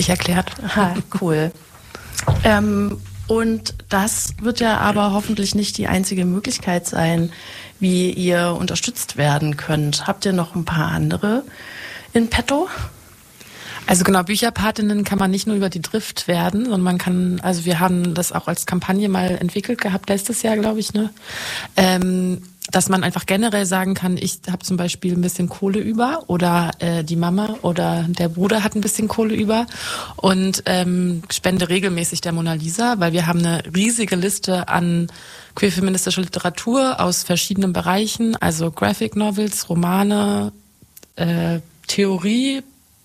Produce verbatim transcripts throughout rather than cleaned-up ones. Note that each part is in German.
ich erklärt. Aha, cool. ähm, und das wird ja aber hoffentlich nicht die einzige Möglichkeit sein, wie ihr unterstützt werden könnt. Habt ihr noch ein paar andere in petto? Also genau, Bücherpatinnen kann man nicht nur über die Drift werden, sondern man kann, also wir haben das auch als Kampagne mal entwickelt gehabt, letztes Jahr, glaube ich, ne? Ähm, dass man einfach generell sagen kann, ich habe zum Beispiel ein bisschen Kohle über oder äh, die Mama oder der Bruder hat ein bisschen Kohle über und ähm, spende regelmäßig der Mona Lisa, weil wir haben eine riesige Liste an queer-feministischer Literatur aus verschiedenen Bereichen, also Graphic Novels, Romane, äh, Theorie,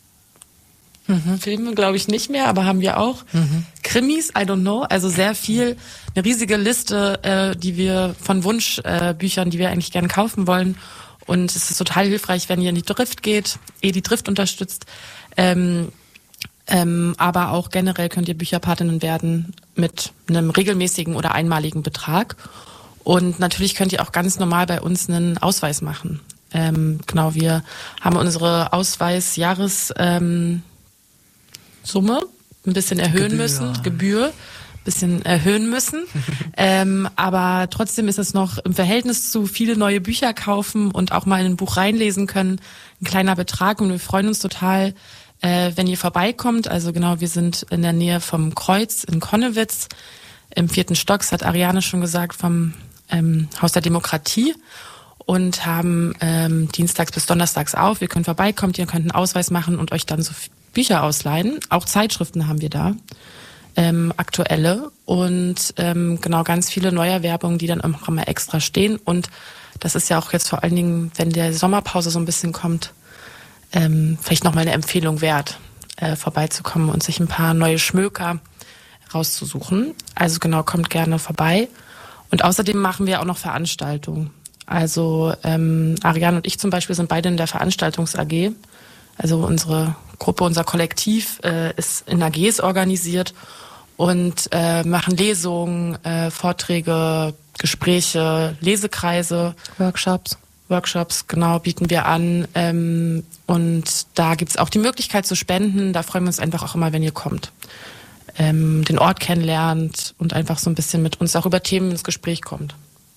Mhm. Filme glaube ich nicht mehr, aber haben wir auch. Mhm. Krimis, I don't know, also sehr viel, eine riesige Liste, äh, die wir von Wunschbüchern, äh, die wir eigentlich gerne kaufen wollen. Und es ist total hilfreich, wenn ihr in die Drift geht, eh die Drift unterstützt. Ähm, ähm, aber auch generell könnt ihr Bücherpatinnen werden mit einem regelmäßigen oder einmaligen Betrag. Und natürlich könnt ihr auch ganz normal bei uns einen Ausweis machen. Ähm, genau, wir haben unsere Ausweis-Jahres... Ähm, Summe ein bisschen erhöhen Gebühr. müssen, Gebühr ein bisschen erhöhen müssen. ähm, aber trotzdem ist es noch im Verhältnis zu viele neue Bücher kaufen und auch mal in ein Buch reinlesen können, ein kleiner Betrag. Und wir freuen uns total, äh, wenn ihr vorbeikommt. Also genau, wir sind in der Nähe vom Kreuz in Konnewitz, im vierten Stock, das hat Ariane schon gesagt, vom ähm, Haus der Demokratie. Und haben ähm, dienstags bis donnerstags auf. Wir können vorbeikommen, ihr könnt einen Ausweis machen und euch dann so Bücher ausleihen. Auch Zeitschriften haben wir da, ähm, aktuelle. Und ähm, genau ganz viele Neuerwerbungen, die dann auch immer extra stehen. Und das ist ja auch jetzt vor allen Dingen, wenn der Sommerpause so ein bisschen kommt, ähm, vielleicht nochmal eine Empfehlung wert, äh, vorbeizukommen und sich ein paar neue Schmöker rauszusuchen. Also genau, kommt gerne vorbei. Und außerdem machen wir auch noch Veranstaltungen. Also ähm, Ariane und ich zum Beispiel sind beide in der Veranstaltungs-A G. Also unsere Gruppe, unser Kollektiv äh, ist in A Gs organisiert und äh, machen Lesungen, äh, Vorträge, Gespräche, Lesekreise. Workshops. Workshops, genau, bieten wir an. Ähm, und da gibt's auch die Möglichkeit zu spenden. Da freuen wir uns einfach auch immer, wenn ihr kommt. Ähm, den Ort kennenlernt und einfach so ein bisschen mit uns auch über Themen ins Gespräch kommt.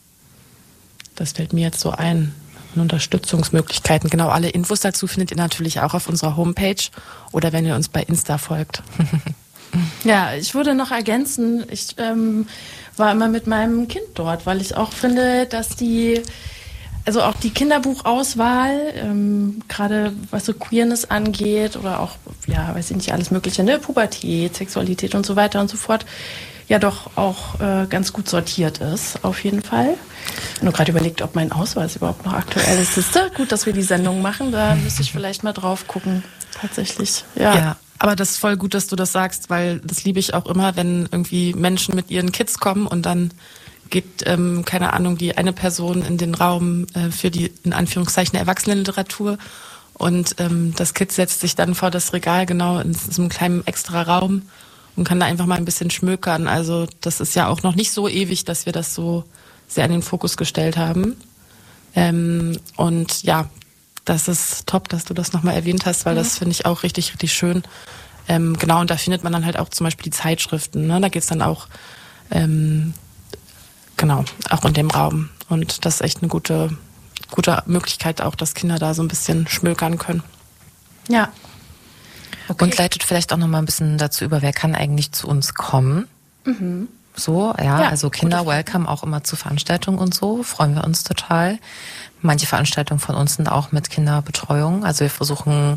Das fällt mir jetzt so ein. Unterstützungsmöglichkeiten. Genau, alle Infos dazu findet ihr natürlich auch auf unserer Homepage oder wenn ihr uns bei Insta folgt. Ja, ich würde noch ergänzen, ich ähm, war immer mit meinem Kind dort, weil ich auch finde, dass die, also auch die Kinderbuchauswahl, ähm, gerade was so Queerness angeht oder auch, ja, weiß ich nicht, alles Mögliche, ne, Pubertät, Sexualität und so weiter und so fort, ja doch auch äh, ganz gut sortiert ist, auf jeden Fall. Ich habe nur gerade überlegt, ob mein Ausweis überhaupt noch aktuell ist. Ist da gut, dass wir die Sendung machen, da müsste ich vielleicht mal drauf gucken, tatsächlich. Ja. ja, aber das ist voll gut, dass du das sagst, weil das liebe ich auch immer, wenn irgendwie Menschen mit ihren Kids kommen und dann geht, ähm, keine Ahnung, die eine Person in den Raum äh, für die, in Anführungszeichen, Erwachsenenliteratur und ähm, das Kind setzt sich dann vor das Regal genau in so einem kleinen extra Raum und kann da einfach mal ein bisschen schmökern. Also das ist ja auch noch nicht so ewig, dass wir das so sehr in den Fokus gestellt haben. Ähm, und ja, das ist top, dass du das nochmal erwähnt hast, weil ja. das finde ich auch richtig, richtig schön. Ähm, genau, und da findet man dann halt auch zum Beispiel die Zeitschriften. Ne? Da geht's dann auch, ähm, genau, auch in dem Raum. Und das ist echt eine gute, gute Möglichkeit auch, dass Kinder da so ein bisschen schmökern können. Ja. Okay. Und leitet vielleicht auch noch mal ein bisschen dazu über, wer kann eigentlich zu uns kommen. Mhm. So, ja, ja, also Kinder welcome auch immer zu Veranstaltungen und so, freuen wir uns total. Manche Veranstaltungen von uns sind auch mit Kinderbetreuung, also wir versuchen,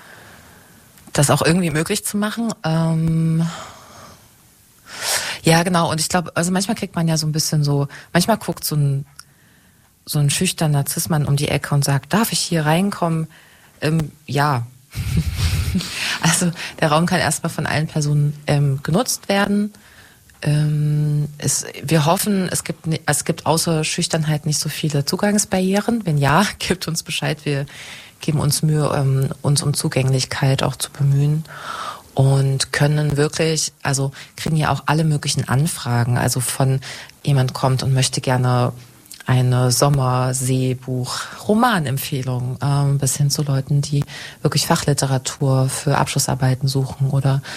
das auch irgendwie möglich zu machen. Ähm ja, genau, und ich glaube, also manchmal kriegt man ja so ein bisschen so, manchmal guckt so ein, so ein schüchterner Cis-Mann um die Ecke und sagt, darf ich hier reinkommen? Ähm, ja. Also der Raum kann erstmal von allen Personen ähm, genutzt werden. Ähm, es, wir hoffen, es gibt, es gibt außer Schüchternheit nicht so viele Zugangsbarrieren. Wenn ja, gebt uns Bescheid. Wir geben uns Mühe, ähm, uns um Zugänglichkeit auch zu bemühen und können wirklich, also kriegen ja auch alle möglichen Anfragen. Also von jemand kommt und möchte gerne eine Sommerseebuch-Romanempfehlung, ähm, bis hin zu Leuten, die wirklich Fachliteratur für Abschlussarbeiten suchen oder